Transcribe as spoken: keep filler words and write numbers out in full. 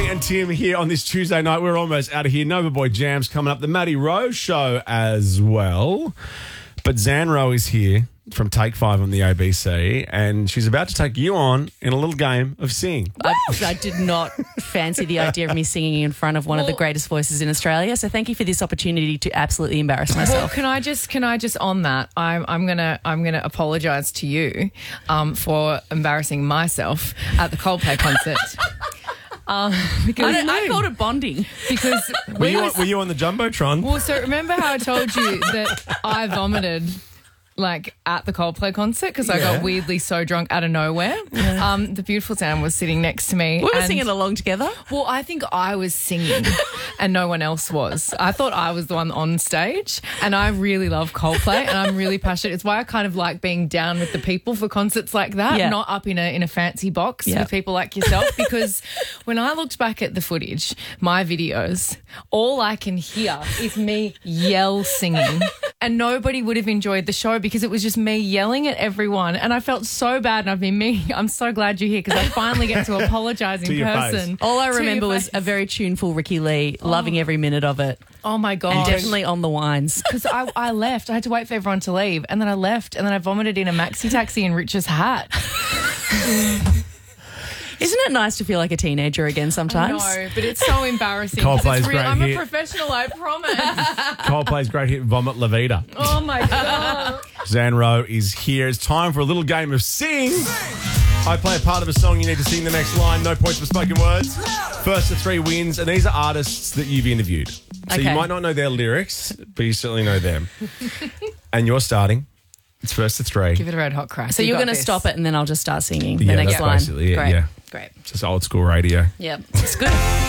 and Tim here on this Tuesday night. We're almost out of here. Nova Boy Jam's coming up. The Matty Rowe Show as well. But Zan Rowe is here from Take Five on the A B C, and she's about to take you on in a little game of sing. I, I did not fancy the idea of me singing in front of one well, of the greatest voices in Australia. So thank you for this opportunity to absolutely embarrass myself. Well, can I just can I just on that? I'm I'm gonna I'm gonna apologise to you um, for embarrassing myself at the Coldplay concert. Um, because I, I called it bonding. Because were you, on, were you on the Jumbotron? Well, so remember how I told you that I vomited like at the Coldplay concert because yeah. I got weirdly so drunk out of nowhere. Yeah. Um, the beautiful Sam was sitting next to me. We were and, singing along together. Well, I think I was singing and no one else was. I thought I was the one on stage, and I really love Coldplay and I'm really passionate. It's why I kind of like being down with the people for concerts like that, yeah. not up in a in a fancy box yeah. with people like yourself. Because when I looked back at the footage, my videos, all I can hear is me yell singing, and nobody would have enjoyed the show because it was just me yelling at everyone, and I felt so bad. And I've been me. I'm so glad you're here because I finally get to apologise in person. Face. All I remember was a very tuneful Ricky Lee, oh. loving every minute of it. Oh my god! And definitely on the wines because I, I left. I had to wait for everyone to leave, and then I left, and then I vomited in a maxi taxi in Rich's hat. Isn't it nice to feel like a teenager again sometimes? No, but it's so embarrassing. Coldplay's it's real. great I'm hit. a professional, I promise. Coldplay's great hit, Vomit La Vida. Oh, my God. Zan Rowe is here. It's time for a little game of Sing. I play a part of a song. You need to sing the next line. No points for spoken words. First to three wins. And these are artists that you've interviewed. So okay. you might not know their lyrics, but you certainly know them. And you're starting. It's first to three. Give it a red hot crack. So you you're going to this. stop it and then I'll just start singing yeah, the next that's line. Basically it, Great. Yeah. Great. It's just old school radio. Yeah, it's good.